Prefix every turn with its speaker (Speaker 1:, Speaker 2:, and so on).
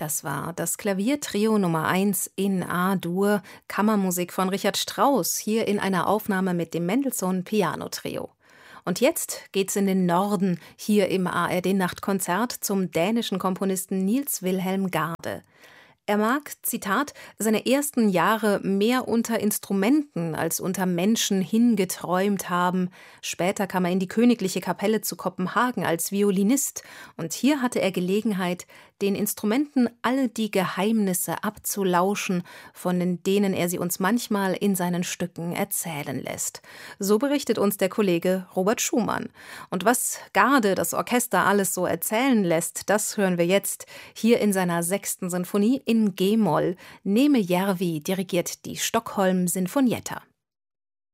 Speaker 1: Das war das Klaviertrio Nummer 1 in A-Dur, Kammermusik von Richard Strauss, hier in einer Aufnahme mit dem Mendelssohn Piano-Trio. Und jetzt geht's in den Norden, hier im ARD-Nachtkonzert zum dänischen Komponisten Niels Wilhelm Gade. Er mag, Zitat, seine ersten Jahre mehr unter Instrumenten als unter Menschen hingeträumt haben. Später kam er in die Königliche Kapelle zu Kopenhagen als Violinist und hier hatte er Gelegenheit, den Instrumenten all die Geheimnisse abzulauschen, von denen er sie uns manchmal in seinen Stücken erzählen lässt. So berichtet uns der Kollege Robert Schumann. Und was Gade das Orchester alles so erzählen lässt, das hören wir jetzt hier in seiner 6. Sinfonie in G-Moll. Neme Järvi dirigiert die Stockholm Sinfonietta.